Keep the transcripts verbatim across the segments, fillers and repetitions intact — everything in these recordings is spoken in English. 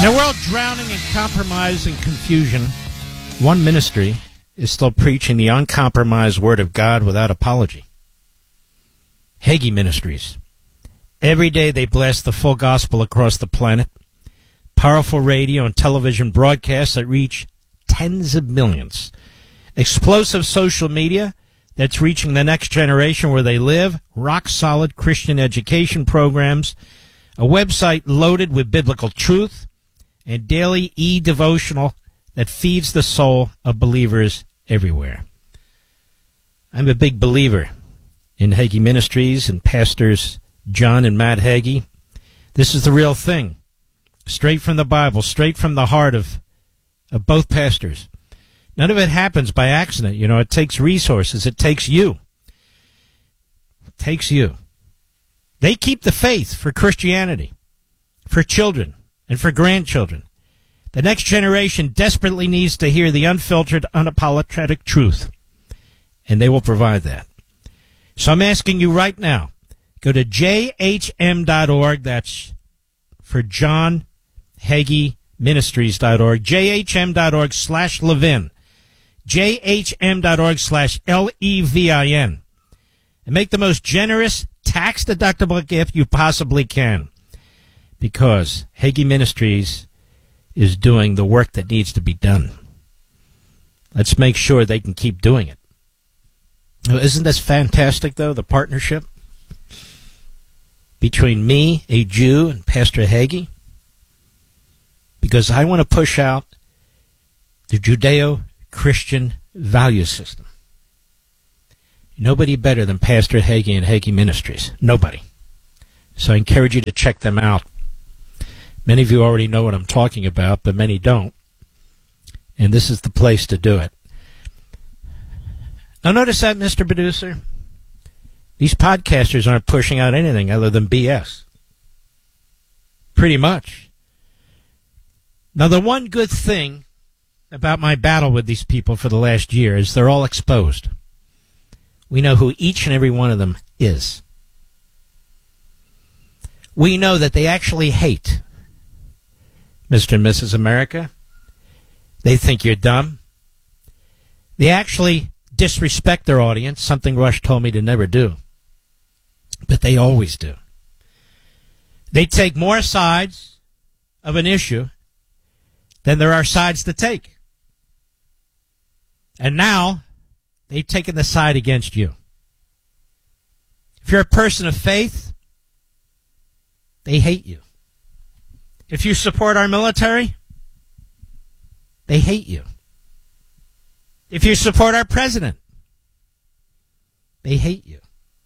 In a world drowning in compromise and confusion, one ministry is still preaching the uncompromised Word of God without apology. Hagee Ministries. Every day they blast the full gospel across the planet. Powerful radio and television broadcasts that reach tens of millions. Explosive social media that's reaching the next generation where they live. Rock-solid Christian education programs. A website loaded with biblical truth. And daily e-devotional that feeds the soul of believers everywhere. I'm a big believer in Hagee Ministries and Pastors John and Matt Hagee. This is the real thing. Straight from the Bible, straight from the heart of, of both pastors. None of it happens by accident. You know, it takes resources. It takes you. It takes you. They keep the faith for Christianity, for children, and for grandchildren. The next generation desperately needs to hear the unfiltered, unapologetic truth. And they will provide that. So I'm asking you right now, go to j h m dot org. That's for John Hagee Ministries dot org. j h m dot org slash Levin. j h m dot org slash L E V I N. And make the most generous, tax-deductible gift you possibly can. Because Hagee Ministries is doing the work that needs to be done. Let's make sure they can keep doing it. Isn't this fantastic, though, the partnership between me, a Jew, and Pastor Hagee? Because I want to push out the Judeo-Christian value system. Nobody better than Pastor Hagee and Hagee Ministries. Nobody. So I encourage you to check them out. Many of you already know what I'm talking about, but many don't. And this is the place to do it. Now notice that, Mister Producer. These podcasters aren't pushing out anything other than B S. Pretty much. Now the one good thing about my battle with these people for the last year is they're all exposed. We know who each and every one of them is. We know that they actually hate Mister and Missus America. They think you're dumb. They actually disrespect their audience, something Rush told me to never do. But they always do. They take more sides of an issue than there are sides to take. And now, they've taken the side against you. If you're a person of faith, they hate you. If you support our military, they hate you. If you support our president, they hate you.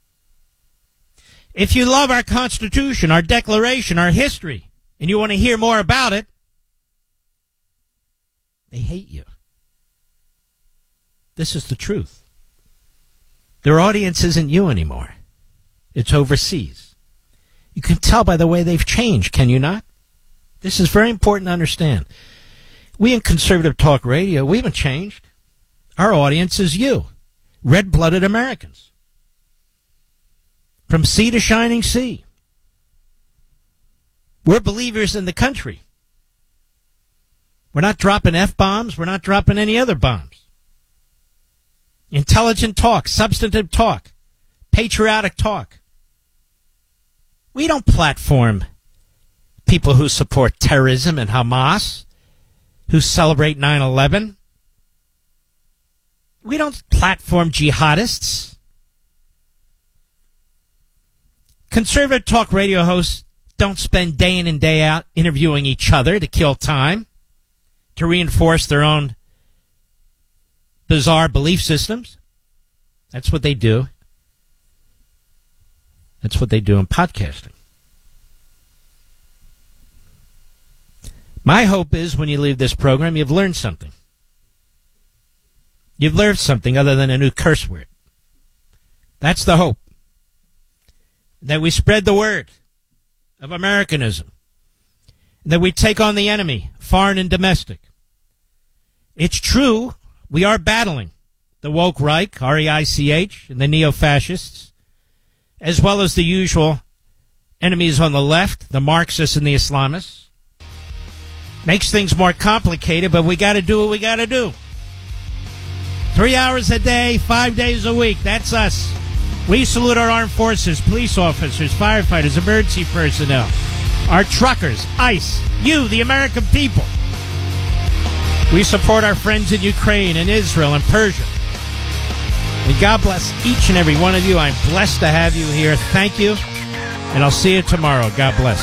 If you love our Constitution, our Declaration, our history, and you want to hear more about it, they hate you. This is the truth. Their audience isn't you anymore. It's overseas. You can tell by the way they've changed, can you not? This is very important to understand. We in Conservative Talk Radio, we haven't changed. Our audience is you, red-blooded Americans. From sea to shining sea. We're believers in the country. We're not dropping F-bombs. We're not dropping any other bombs. Intelligent talk, substantive talk, patriotic talk. We don't platform people who support terrorism and Hamas, who celebrate nine eleven. We don't platform jihadists. Conservative talk radio hosts don't spend day in and day out interviewing each other to kill time, to reinforce their own bizarre belief systems. That's what they do. That's what they do in podcasting. My hope is when you leave this program, you've learned something. You've learned something other than a new curse word. That's the hope. That we spread the word of Americanism. That we take on the enemy, foreign and domestic. It's true, we are battling the woke Reich, R E I C H, and the neo-fascists, as well as the usual enemies on the left, the Marxists and the Islamists. Makes things more complicated, but we got to do what we got to do. Three hours a day, five days a week. That's us. We salute our armed forces, police officers, firefighters, emergency personnel, our truckers, ICE, you, the American people. We support our friends in Ukraine and Israel and Persia. And God bless each and every one of you. I'm blessed to have you here. Thank you. And I'll see you tomorrow. God bless.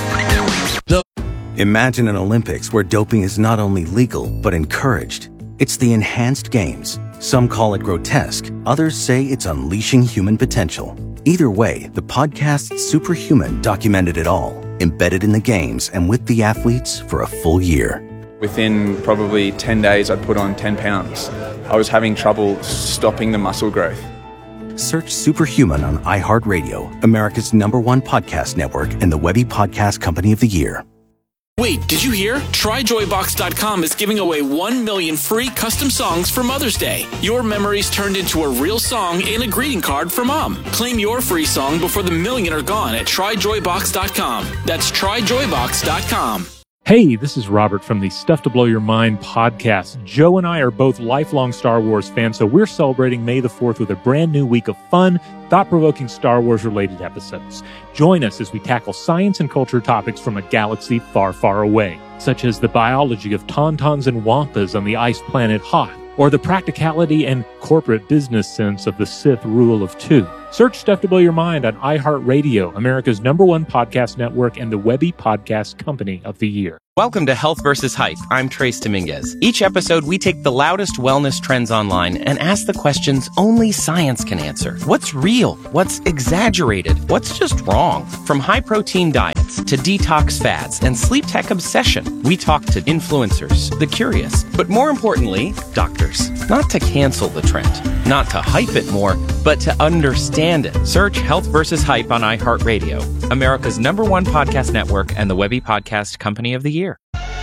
Imagine an Olympics where doping is not only legal, but encouraged. It's the Enhanced Games. Some call it grotesque. Others say it's unleashing human potential. Either way, the podcast Superhuman documented it all, embedded in the games and with the athletes for a full year. Within probably ten days, I'd put on ten pounds. I was having trouble stopping the muscle growth. Search Superhuman on iHeartRadio, America's number one podcast network and the Webby Podcast Company of the Year. Wait, did you hear? Try Joy Box dot com is giving away one million free custom songs for Mother's Day. Your memories turned into a real song and a greeting card for Mom. Claim your free song before the million are gone at Try Joy Box dot com. That's Try Joy Box dot com. Hey, this is Robert from the Stuff to Blow Your Mind podcast. Joe and I are both lifelong Star Wars fans, so we're celebrating May the fourth with a brand new week of fun, thought-provoking Star Wars-related episodes. Join us as we tackle science and culture topics from a galaxy far, far away, such as the biology of tauntauns and wampas on the ice planet Hoth, or the practicality and corporate business sense of the Sith rule of two. Search Stuff to Blow Your Mind on iHeartRadio, America's number one podcast network and the Webby Podcast Company of the Year. Welcome to Health versus Hype. I'm Trace Dominguez. Each episode, we take the loudest wellness trends online and ask the questions only science can answer. What's real? What's exaggerated? What's just wrong? From high-protein diets to detox fads and sleep tech obsession, we talk to influencers, the curious, but more importantly, doctors. Not to cancel the trend, not to hype it more, but to understand it. Search Health versus Hype on iHeartRadio, America's number one podcast network and the Webby Podcast Company of the Year.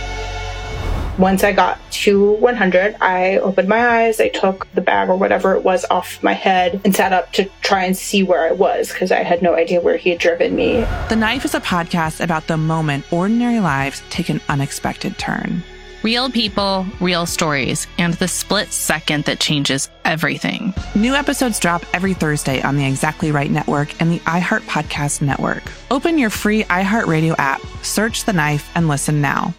Once I got to one hundred, I opened my eyes, I took the bag or whatever it was off my head and sat up to try and see where I was because I had no idea where he had driven me. The Knife is a podcast about the moment ordinary lives take an unexpected turn. Real people, real stories, and the split second that changes everything. New episodes drop every Thursday on the Exactly Right Network and the iHeart Podcast Network. Open your free iHeartRadio app, search The Knife, and listen now.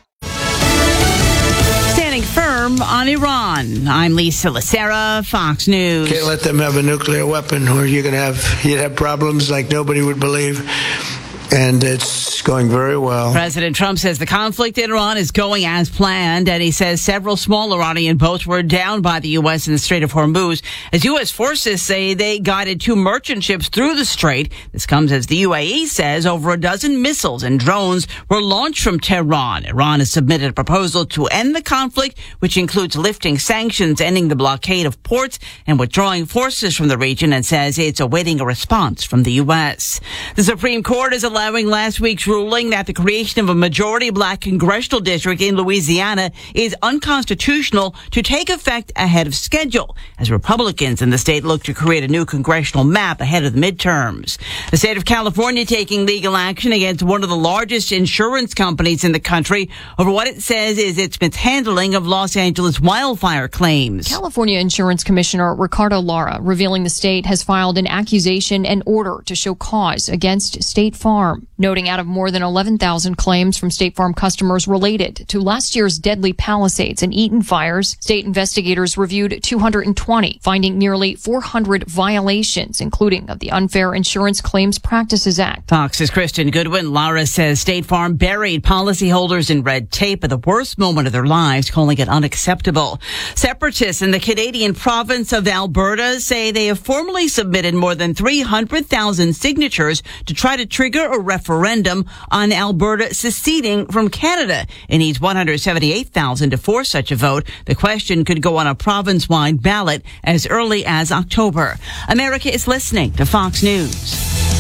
Standing firm on Iran. I'm Lisa Lacera, Fox News. Can't let them have a nuclear weapon or you're going to have, you'd have problems like nobody would believe. And it's going very well. President Trump says the conflict in Iran is going as planned, and he says several small Iranian boats were downed by the U S in the Strait of Hormuz, as U S forces say they guided two merchant ships through the strait. This comes as the U A E says over a dozen missiles and drones were launched from Tehran. Iran has submitted a proposal to end the conflict, which includes lifting sanctions, ending the blockade of ports, and withdrawing forces from the region, and says it's awaiting a response from the U S. The Supreme Court is allowing last week's ruling that the creation of a majority black congressional district in Louisiana is unconstitutional to take effect ahead of schedule, as Republicans in the state look to create a new congressional map ahead of the midterms. The state of California taking legal action against one of the largest insurance companies in the country over what it says is its mishandling of Los Angeles wildfire claims. California Insurance Commissioner Ricardo Lara revealing the state has filed an accusation and order to show cause against State Farm, noting out of more than eleven thousand claims from State Farm customers related to last year's deadly Palisades and Eaton fires, state investigators reviewed two hundred twenty, finding nearly four hundred violations, including of the Unfair Insurance Claims Practices Act. Fox's Kristen Goodwin. Lara says State Farm buried policyholders in red tape at the worst moment of their lives, calling it unacceptable. Separatists in the Canadian province of Alberta say they have formally submitted more than three hundred thousand signatures to try to trigger a referendum on Alberta seceding from Canada. It needs one hundred seventy-eight thousand to force such a vote. The question could go on a province-wide ballot as early as October. America is listening to Fox News.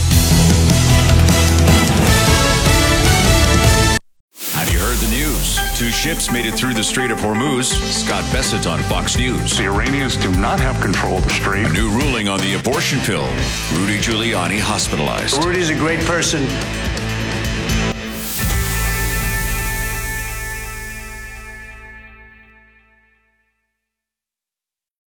Have you heard the news? Two ships made it through the Strait of Hormuz. Scott Bessett on Fox News. The Iranians do not have control of the strait. A new ruling on the abortion pill. Rudy Giuliani hospitalized. Rudy's a great person.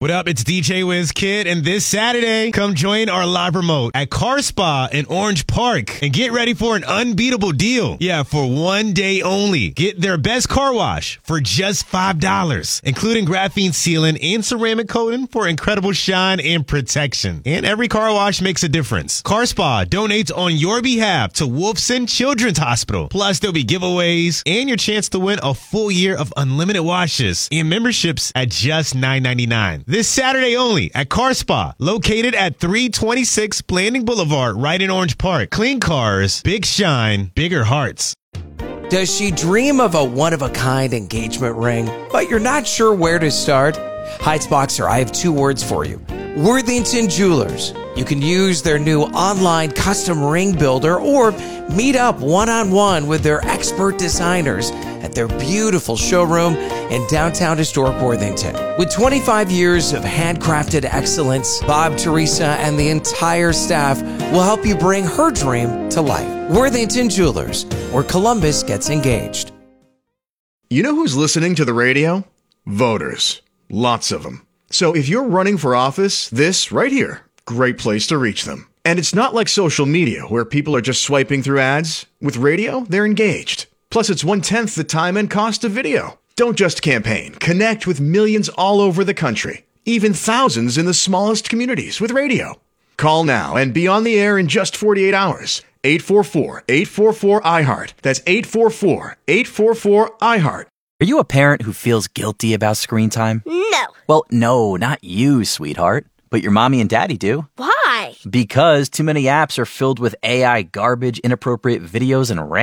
What up? It's D J Wiz Kid, and this Saturday, come join our live remote at Car Spa in Orange Park and get ready for an unbeatable deal. Yeah, for one day only. Get their best car wash for just five dollars, including graphene sealant and ceramic coating for incredible shine and protection. And every car wash makes a difference. Car Spa donates on your behalf to Wolfson Children's Hospital. Plus, there'll be giveaways and your chance to win a full year of unlimited washes and memberships at just nine ninety-nine. This Saturday only at Car Spa, located at three twenty-six Blanding Boulevard, right in Orange Park. Clean cars, big shine, bigger hearts. Does she dream of a one-of-a-kind engagement ring, but you're not sure where to start? Heights Boxer, I have two words for you. Worthington Jewelers. You can use their new online custom ring builder or meet up one-on-one with their expert designers at their beautiful showroom in downtown historic Worthington. With twenty-five years of handcrafted excellence, Bob, Teresa, and the entire staff will help you bring her dream to life. Worthington Jewelers, where Columbus gets engaged. You know who's listening to the radio? Voters. Lots of them. So if you're running for office, this right here, great place to reach them. And it's not like social media where people are just swiping through ads. With radio, they're engaged. Plus, it's one-tenth the time and cost of video. Don't just campaign. Connect with millions all over the country, even thousands in the smallest communities with radio. Call now and be on the air in just forty-eight hours. eight four four, eight four four, I heart. That's eight four four, eight four four, I heart. Are you a parent who feels guilty about screen time? No. Well, no, not you, sweetheart. But your mommy and daddy do. Why? Because too many apps are filled with A I garbage, inappropriate videos, and random